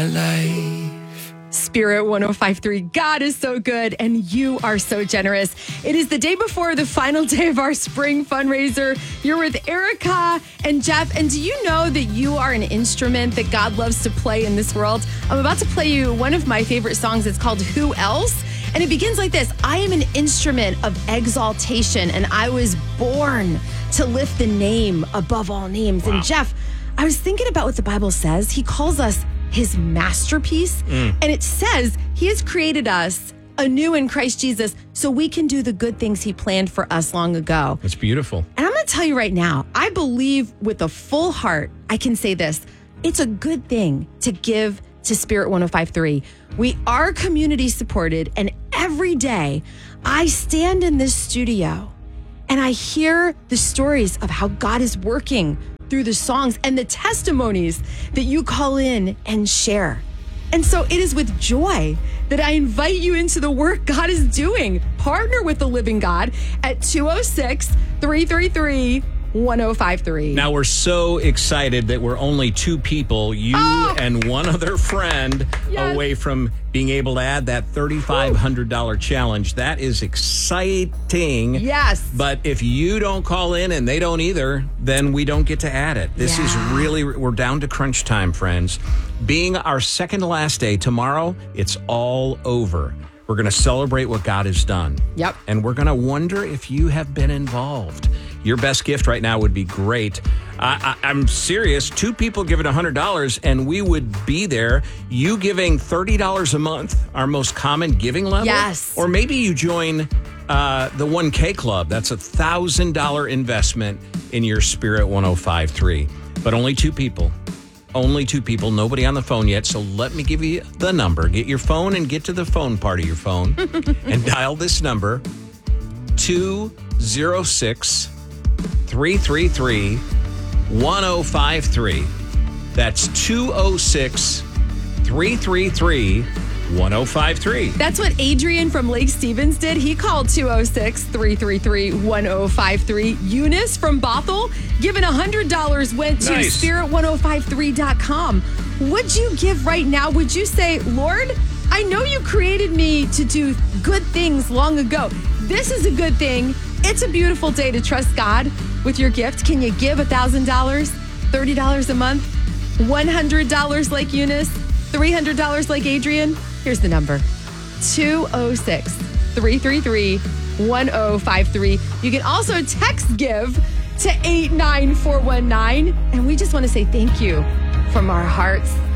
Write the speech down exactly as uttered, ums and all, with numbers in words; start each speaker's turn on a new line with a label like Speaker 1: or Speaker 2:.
Speaker 1: Life.
Speaker 2: Spirit one oh five point three. God is so good and you are so generous. It is the day before the final day of our spring fundraiser. You're with Erica and Jeff. And do you know that you are an instrument that God loves to play in this world? I'm about to play you one of my favorite songs. It's called Who Else? And it begins like this. I am an instrument of exaltation and I was born to lift the name above all names. Wow. And Jeff, I was thinking about what the Bible says. He calls us his masterpiece. Mm. And it says he has created us anew in Christ Jesus so we can do the good things he planned for us long ago.
Speaker 1: That's beautiful.
Speaker 2: And I'm going to tell you right now, I believe with a full heart, I can say this. It's a good thing to give to Spirit one oh five point three. We are community supported, and every day I stand in this studio and I hear the stories of how God is working through the songs and the testimonies that you call in and share. And so it is with joy that I invite you into the work God is doing. Partner with the living God at two oh six, three three three, one oh five three.
Speaker 1: Now, we're so excited that we're only two people, you oh. and one other friend, yes. away from being able to add that thirty-five hundred dollars Ooh. challenge. That is exciting.
Speaker 2: Yes.
Speaker 1: But if you don't call in and they don't either, then we don't get to add it. This yeah. is really, we're down to crunch time, friends. Being our second to last day, tomorrow, it's all over. We're going to celebrate what God has done.
Speaker 2: Yep.
Speaker 1: And we're going to wonder if you have been involved. Your best gift right now would be great. I, I, I'm serious. Two people giving one hundred dollars and we would be there. You giving thirty dollars a month, our most common giving level?
Speaker 2: Yes.
Speaker 1: Or maybe you join uh, the one K Club. That's a one thousand dollars investment in your Spirit one oh five point three. But only two people. Only two people. Nobody on the phone yet. So let me give you the number. Get your phone and get to the phone part of your phone and dial this number, two oh six, three three three, one oh five three. That's two oh six, three three three, one oh five three.
Speaker 2: That's what Adrian from Lake Stevens did. He called two oh six, three three three, one oh five three. Eunice from Bothell, given one hundred dollars, went to
Speaker 1: nice.
Speaker 2: spirit one oh five three dot com. Would you give right now? Would you say, Lord, I know you created me to do good things long ago. This is a good thing. It's a beautiful day to trust God with your gift. Can you give one thousand dollars, thirty dollars a month, one hundred dollars like Eunice, three hundred dollars like Adrian? Here's the number, two oh six, three three three, one oh five three. You can also text give to eight nine four one nine. And we just want to say thank you from our hearts